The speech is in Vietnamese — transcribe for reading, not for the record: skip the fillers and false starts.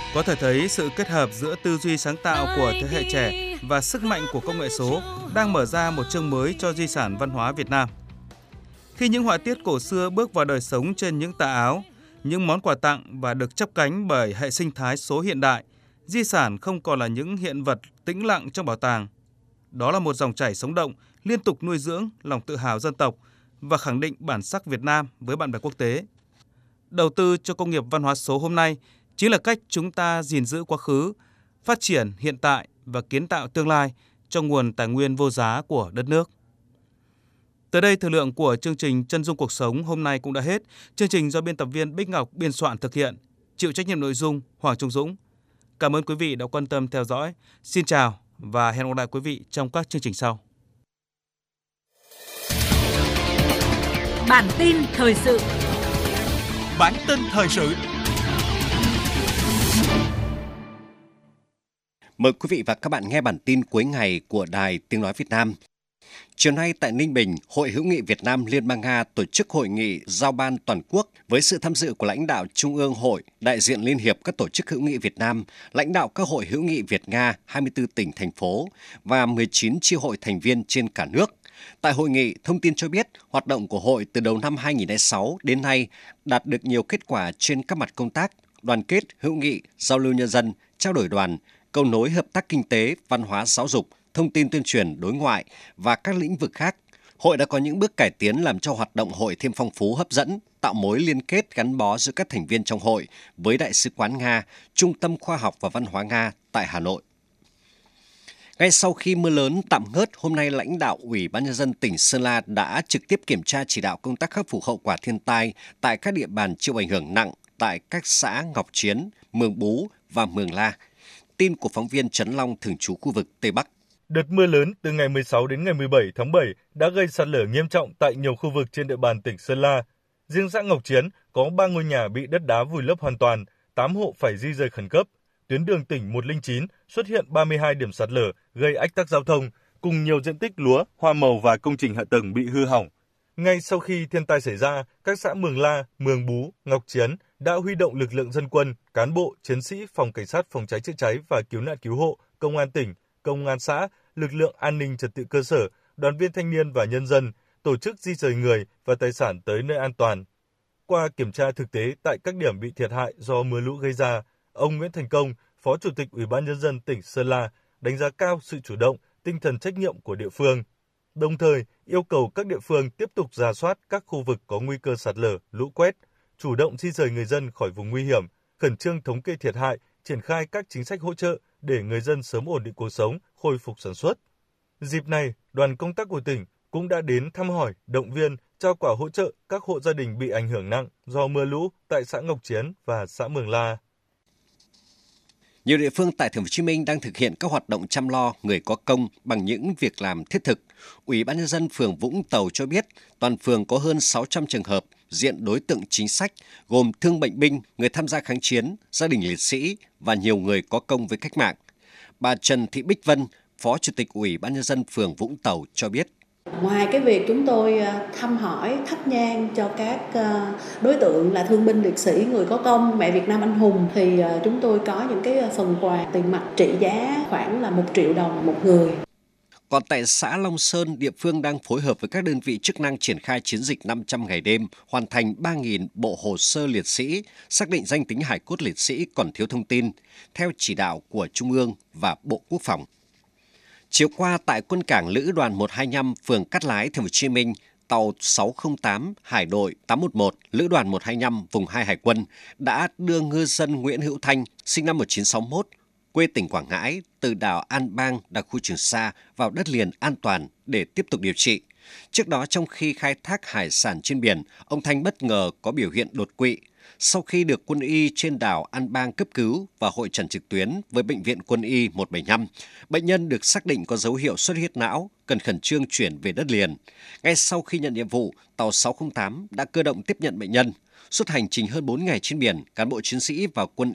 Có thể thấy sự kết hợp giữa tư duy sáng tạo của thế hệ trẻ và sức mạnh của công nghệ số đang mở ra một chương mới cho di sản văn hóa Việt Nam. Khi những họa tiết cổ xưa bước vào đời sống trên những tà áo, những món quà tặng và được chắp cánh bởi hệ sinh thái số hiện đại, di sản không còn là những hiện vật tĩnh lặng trong bảo tàng. Đó là một dòng chảy sống động, liên tục nuôi dưỡng lòng tự hào dân tộc và khẳng định bản sắc Việt Nam với bạn bè quốc tế. Đầu tư cho công nghiệp văn hóa số hôm nay chính là cách chúng ta gìn giữ quá khứ, phát triển hiện tại và kiến tạo tương lai cho nguồn tài nguyên vô giá của đất nước. Tới đây, thời lượng của chương trình Chân dung cuộc sống hôm nay cũng đã hết. Chương trình do biên tập viên Bích Ngọc biên soạn thực hiện, chịu trách nhiệm nội dung Hoàng Trung Dũng. Cảm ơn quý vị đã quan tâm theo dõi. Xin chào và hẹn gặp lại quý vị trong các chương trình sau. Bản tin thời sự. Bản tin thời sự. Mời quý vị và các bạn nghe bản tin cuối ngày của Đài Tiếng nói Việt Nam. Chiều nay tại Ninh Bình, Hội hữu nghị Việt Nam Liên bang Nga tổ chức hội nghị giao ban toàn quốc với sự tham dự của lãnh đạo Trung ương Hội, đại diện Liên hiệp các tổ chức hữu nghị Việt Nam, lãnh đạo các hội hữu nghị Việt Nga 24 tỉnh, thành phố và 19 chi hội thành viên trên cả nước. Tại hội nghị, thông tin cho biết hoạt động của hội từ đầu năm 2006 đến nay đạt được nhiều kết quả trên các mặt công tác, đoàn kết, hữu nghị, giao lưu nhân dân, trao đổi đoàn, cầu nối hợp tác kinh tế, văn hóa, giáo dục, thông tin tuyên truyền, đối ngoại và các lĩnh vực khác. Hội đã có những bước cải tiến làm cho hoạt động hội thêm phong phú, hấp dẫn, tạo mối liên kết gắn bó giữa các thành viên trong hội với Đại sứ quán Nga, Trung tâm Khoa học và Văn hóa Nga tại Hà Nội. Ngay sau khi mưa lớn tạm ngớt, hôm nay lãnh đạo Ủy ban Nhân dân tỉnh Sơn La đã trực tiếp kiểm tra chỉ đạo công tác khắc phục hậu quả thiên tai tại các địa bàn chịu ảnh hưởng nặng tại các xã Ngọc Chiến, Mường Bú và Mường La. Tin của phóng viên Trấn Long thường trú khu vực Tây Bắc. Đợt mưa lớn từ ngày 16 đến ngày 17 tháng 7 đã gây sạt lở nghiêm trọng tại nhiều khu vực trên địa bàn tỉnh Sơn La. Riêng xã Ngọc Chiến có 3 ngôi nhà bị đất đá vùi lấp hoàn toàn, 8 hộ phải di rời khẩn cấp. Tuyến đường tỉnh 109 xuất hiện 32 điểm sạt lở gây ách tắc giao thông, cùng nhiều diện tích lúa, hoa màu và công trình hạ tầng bị hư hỏng. Ngay sau khi thiên tai xảy ra, các xã Mường La, Mường Bú, Ngọc Chiến đã huy động lực lượng dân quân, cán bộ, chiến sĩ phòng cảnh sát phòng cháy chữa cháy và cứu nạn cứu hộ, công an tỉnh, công an xã, lực lượng an ninh trật tự cơ sở, đoàn viên thanh niên và nhân dân tổ chức di rời người và tài sản tới nơi an toàn. Qua kiểm tra thực tế tại các điểm bị thiệt hại do mưa lũ gây ra, ông Nguyễn Thành Công, Phó Chủ tịch Ủy ban Nhân dân tỉnh Sơn La đánh giá cao sự chủ động, tinh thần trách nhiệm của địa phương. Đồng thời, yêu cầu các địa phương tiếp tục rà soát các khu vực có nguy cơ sạt lở, lũ quét, chủ động di rời người dân khỏi vùng nguy hiểm, khẩn trương thống kê thiệt hại, triển khai các chính sách hỗ trợ để người dân sớm ổn định cuộc sống, khôi phục sản xuất. Dịp này, đoàn công tác của tỉnh cũng đã đến thăm hỏi, động viên, trao quà hỗ trợ các hộ gia đình bị ảnh hưởng nặng do mưa lũ tại xã Ngọc Chiến và xã Mường La. Nhiều địa phương tại Thành phố Hồ Chí Minh đang thực hiện các hoạt động chăm lo người có công bằng những việc làm thiết thực. Ủy ban Nhân dân phường Vũng Tàu cho biết toàn phường có hơn 600 trường hợp diện đối tượng chính sách gồm thương bệnh binh, người tham gia kháng chiến, gia đình liệt sĩ và nhiều người có công với cách mạng. Bà Trần Thị Bích Vân, Phó Chủ tịch Ủy ban Nhân dân phường Vũng Tàu cho biết. Ngoài cái việc chúng tôi thăm hỏi, thắp nhang cho các đối tượng là thương binh liệt sĩ, người có công, mẹ Việt Nam anh hùng thì chúng tôi có những cái phần quà tiền mặt trị giá khoảng là 1 triệu đồng một người. Còn tại xã Long Sơn, địa phương đang phối hợp với các đơn vị chức năng triển khai chiến dịch 500 ngày đêm, hoàn thành 3.000 bộ hồ sơ liệt sĩ, xác định danh tính hài cốt liệt sĩ còn thiếu thông tin, theo chỉ đạo của Trung ương và Bộ Quốc phòng. Chiều qua tại quân cảng Lữ đoàn 125, phường Cát Lái, Thành phố Hồ Chí Minh, tàu 608 Hải đội 811, Lữ đoàn 125 vùng 2 Hải quân đã đưa ngư dân Nguyễn Hữu Thanh, sinh năm 1961, quê tỉnh Quảng Ngãi, từ đảo An Bang, đặc khu Trường Sa vào đất liền an toàn để tiếp tục điều trị. Trước đó, trong khi khai thác hải sản trên biển, ông Thanh bất ngờ có biểu hiện đột quỵ. Sau khi được quân y trên đảo An Bang cấp cứu và hội trần trực tuyến với Bệnh viện Quân y 175, bệnh nhân được xác định có dấu hiệu xuất huyết não, cần khẩn trương chuyển về đất liền. Ngay sau khi nhận nhiệm vụ, tàu 608 đã cơ động tiếp nhận bệnh nhân. Suốt hành trình hơn 4 ngày trên biển, cán bộ chiến sĩ và quân